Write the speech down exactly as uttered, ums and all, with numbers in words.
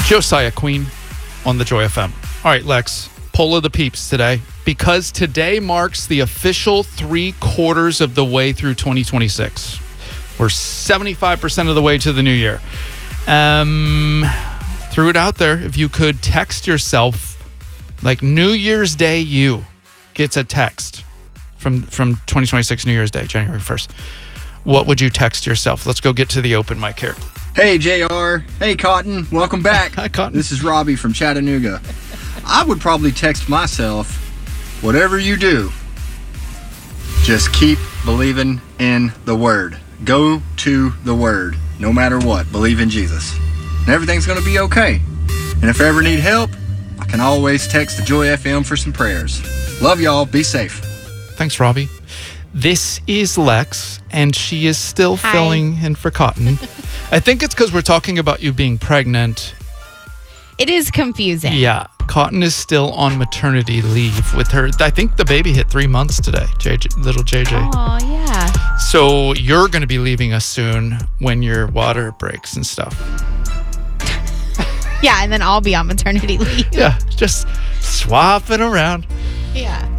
Josiah Queen on the Joy F M. All right, Lex, poll of the peeps today. Because today marks the official three quarters of the way through twenty twenty-six. We're seventy-five percent of the way to the new year. Um, threw it out there. If you could text yourself, like New Year's Day, you gets a text from, from twenty twenty-six New Year's Day, January first. What would you text yourself? Let's go get to the open mic here. Hey, J R. Hey, Cotton. Welcome back. Hi, Cotton. This is Robbie from Chattanooga. I would probably text myself, whatever you do, just keep believing in the Word. Go to the Word, no matter what. Believe in Jesus. And everything's going to be okay. And if I ever need help, I can always text the Joy F M for some prayers. Love y'all. Be safe. Thanks, Robbie. This is Lex, and she is still Hi. filling in for Cotton. I think it's because we're talking about you being pregnant. It is confusing. Yeah. Cotton is still on maternity leave with her. I think the baby hit three months today, J J, little J J. Oh, yeah. So you're going to be leaving us soon when your water breaks and stuff. Yeah, and then I'll be on maternity leave. Yeah, just swapping around. Yeah.